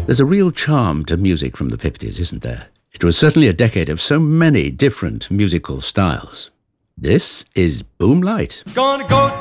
There's a real charm to music from the 50s, isn't there? It was certainly a decade of so many different musical styles. This is Boom Light. Gonna go